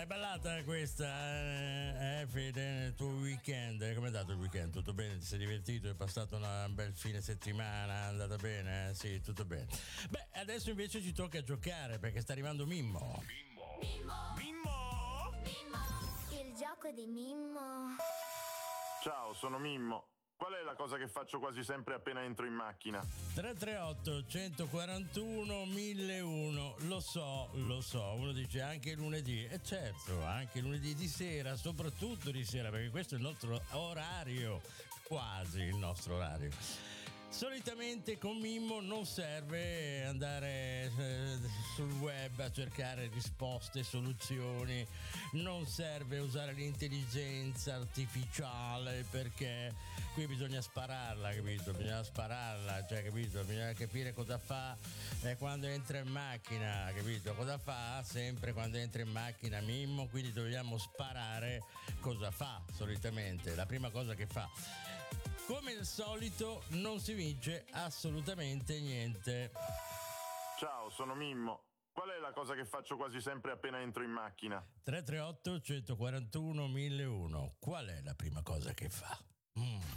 È ballata questa, Fede, nel tuo weekend. Come è andato il weekend? Tutto bene? Ti sei divertito? Hai passato un bel fine settimana? È andata bene? Sì, tutto bene. Beh, adesso invece ci tocca giocare perché sta arrivando Mimmo. Il gioco di Mimmo. Ciao, sono Mimmo. Qual è la cosa che faccio quasi sempre appena entro in macchina? 338 141 1001. Lo so. Uno dice anche lunedì. E certo, anche lunedì di sera, soprattutto di sera, perché questo è il nostro orario, quasi il nostro orario. Solitamente con Mimmo non serve andare sul web a cercare risposte, soluzioni, non serve usare l'intelligenza artificiale perché qui bisogna spararla, capito? Bisogna spararla, cioè, capito? Bisogna capire cosa fa quando entra in macchina, capito? Cosa fa sempre quando entra in macchina Mimmo, quindi dobbiamo sparare cosa fa solitamente, la prima cosa che fa. Come al solito non si vince assolutamente niente. Ciao, sono Mimmo. Qual è la cosa che faccio quasi sempre appena entro in macchina? 338 141 1001. Qual è la prima cosa che fa?